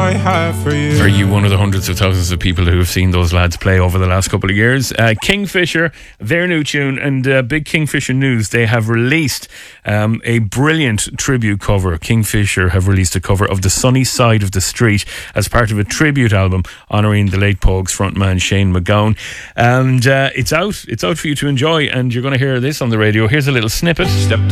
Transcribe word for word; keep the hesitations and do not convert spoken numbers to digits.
I have for you. Are you one of the hundreds of thousands of people who have seen those lads play over the last couple of years? Uh, Kingfisher, their new tune, and uh, big Kingfisher news, they have released um, a brilliant tribute cover. Kingfisher have released a cover of The Sunny Side of the Street as part of a tribute album honouring the late Pogues frontman Shane MacGowan. And uh, it's out. It's out for you to enjoy, and you're going to hear this on the radio. Here's a little snippet. Step